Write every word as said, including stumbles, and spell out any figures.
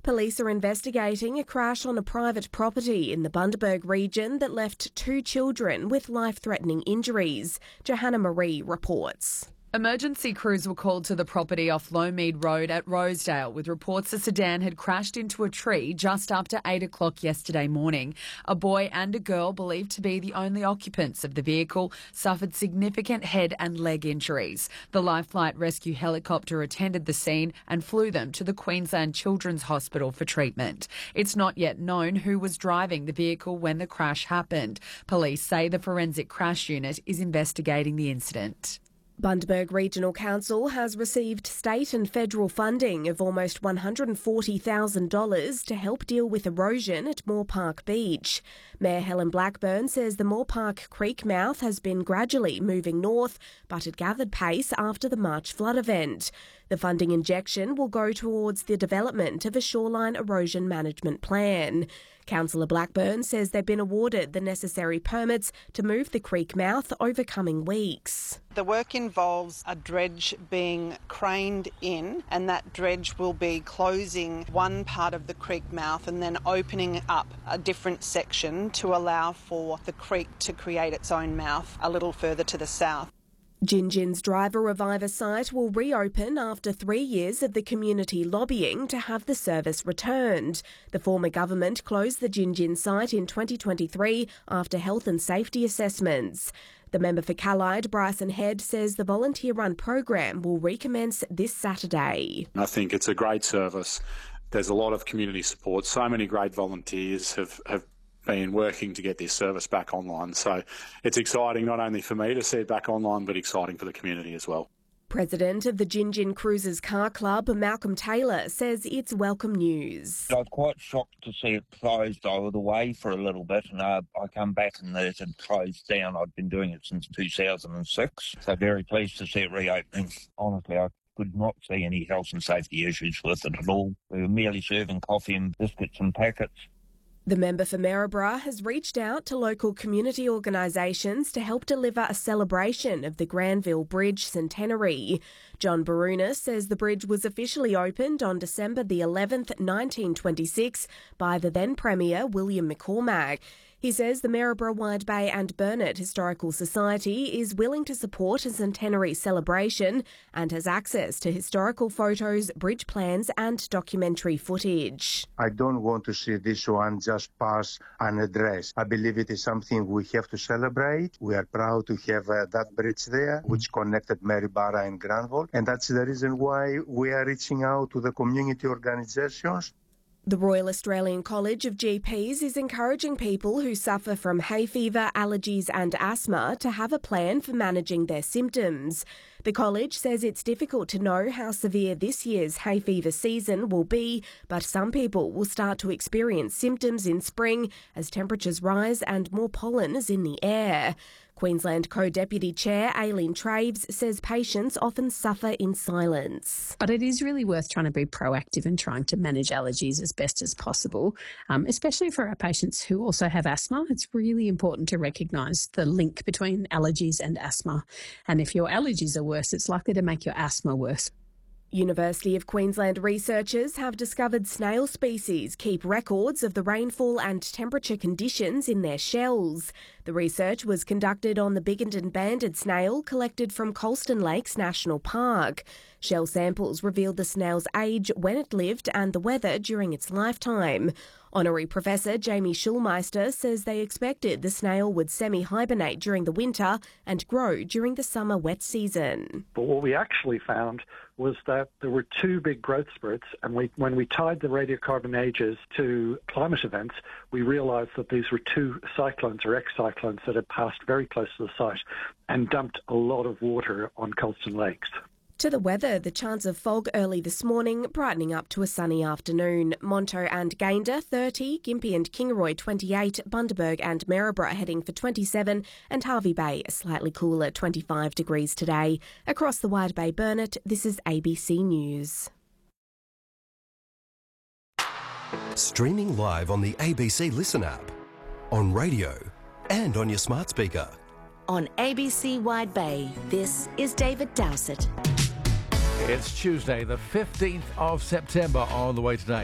Police are investigating a crash on a private property in the Bundaberg region that left two children with life-threatening injuries. Johanna Marie reports. Emergency crews were called to the property off Lowmead Road at Rosedale with reports a sedan had crashed into a tree just after eight o'clock yesterday morning. A boy and a girl, believed to be the only occupants of the vehicle, suffered significant head and leg injuries. The Life Flight Rescue helicopter attended the scene and flew them to the Queensland Children's Hospital for treatment. It's not yet known who was driving the vehicle when the crash happened. Police say the Forensic Crash Unit is investigating the incident. Bundaberg Regional Council has received state and federal funding of almost one hundred forty thousand dollars to help deal with erosion at Moore Park Beach. Mayor Helen Blackburn says the Moore Park Creek mouth has been gradually moving north, but it gathered pace after the March flood event. The funding injection will go towards the development of a shoreline erosion management plan. Councillor Blackburn says they've been awarded the necessary permits to move the creek mouth over coming weeks. The work involves a dredge being craned in, and that dredge will be closing one part of the creek mouth and then opening up a different section to allow for the creek to create its own mouth a little further to the south. Gin Gin's Driver Reviver site will reopen after three years of the community lobbying to have the service returned. The former government closed the Gin Gin site in twenty twenty-three after health and safety assessments. The member for Callide, Bryson Head, says the volunteer-run program will recommence this Saturday. I think it's a great service. There's a lot of community support. So many great volunteers have, have been working to get this service back online. So it's exciting not only for me to see it back online, but exciting for the community as well. President of the Gin Gin Cruisers Car Club, Malcolm Taylor, says it's welcome news. I was quite shocked to see it closed. I was away for a little bit and uh, I come back and it had closed down. I'd been doing it since two thousand six, so very pleased to see it reopening. Honestly, I could not see any health and safety issues with it at all. We were merely serving coffee and biscuits and packets. The member for Maryborough has reached out to local community organisations to help deliver a celebration of the Granville Bridge centenary. John Barunas says the bridge was officially opened on December the eleventh, nineteen twenty-six by the then Premier William McCormack. He says the Maryborough, Wide Bay and Burnett Historical Society is willing to support a centenary celebration and has access to historical photos, bridge plans and documentary footage. I don't want to see this one just pass unaddressed. I believe it is something we have to celebrate. We are proud to have uh, that bridge there, which connected Maryborough and Granville, and that's the reason why we are reaching out to the community organisations. The Royal Australian College of G Ps is encouraging people who suffer from hay fever, allergies and asthma to have a plan for managing their symptoms. The college says it's difficult to know how severe this year's hay fever season will be, but some people will start to experience symptoms in spring as temperatures rise and more pollen is in the air. Queensland Co-Deputy Chair Aileen Traves says patients often suffer in silence. But it is really worth trying to be proactive and trying to manage allergies as best as possible, um, especially for our patients who also have asthma. It's really important to recognise the link between allergies and asthma. And if your allergies are worse, it's likely to make your asthma worse. University of Queensland researchers have discovered snail species keep records of the rainfall and temperature conditions in their shells. The research was conducted on the Biggerton banded snail collected from Colston Lakes National Park. Shell samples revealed the snail's age, when it lived and the weather during its lifetime. Honorary Professor Jamie Schulmeister says they expected the snail would semi-hibernate during the winter and grow during the summer wet season. But what we actually found was that there were two big growth spurts, and we, when we tied the radiocarbon ages to climate events, we realised that these were two cyclones or ex-cyclones that had passed very close to the site and dumped a lot of water on Colston Lakes. To the weather, the chance of fog early this morning, brightening up to a sunny afternoon. Monto and Gayndah thirty, Gympie and Kingaroy twenty-eight, Bundaberg and Maryborough heading for twenty-seven, and Hervey Bay a slightly cooler twenty-five degrees today. Across the Wide Bay Burnett, this is A B C News. Streaming live on the A B C Listen app, on radio and on your smart speaker. On A B C Wide Bay, this is David Dowsett. It's Tuesday, the fifteenth of September, on the way today.